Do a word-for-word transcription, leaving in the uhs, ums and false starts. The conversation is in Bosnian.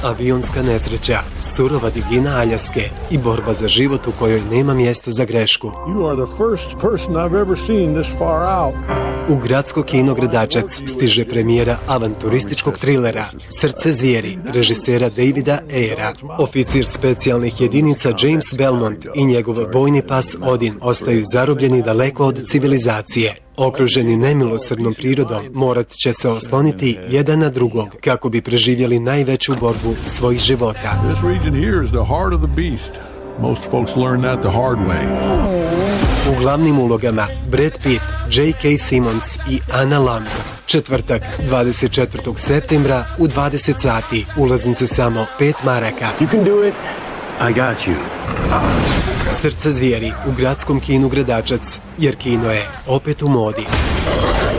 avionska nesreća, surova divljina Aljaske i borba za život u kojoj nema mjesta za grešku. You are the first person I've ever seen this far out. U gradsko kino Gradačac stiže premijera avanturističkog trilera Srce zvijeri, režisera Davida Ayera. Oficir specijalnih jedinica James Belmont i njegov vojni pas Odin ostaju zarobljeni daleko od civilizacije. Okruženi nemilosrdnom prirodom, morat će se osloniti jedan na drugog kako bi preživjeli najveću borbu svojih života. This region here is the heart of the beast. Most folks learn that the hard way. U glavnim ulogama Brad Pitt, J K. Simmons i Anna Lamb. Četvrtak, dvadeset četvrtog septembra u dvadeset sati. Ulaznice samo pet maraka. You can do it. I got you. Srce zvijeri u gradskom kinu Gradačac, jer kino je opet u modi.